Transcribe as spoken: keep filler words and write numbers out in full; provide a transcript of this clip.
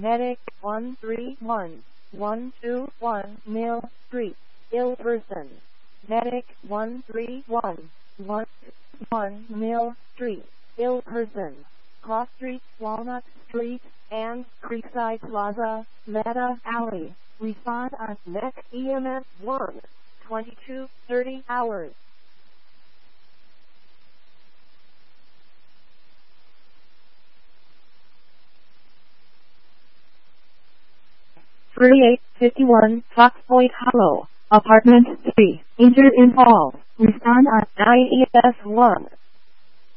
Medic one three one, one two one Mill Street, ill person. Medic one three one, one two one Mill Street, ill person. Cross Street, Walnut Street, and Creekside Plaza, Meta Alley. Respond on next E M S one, twenty-two thirty hours. thirty-eight fifty-one Fox Point Hollow, Apartment three, injured involved. Respond on nine E M S one.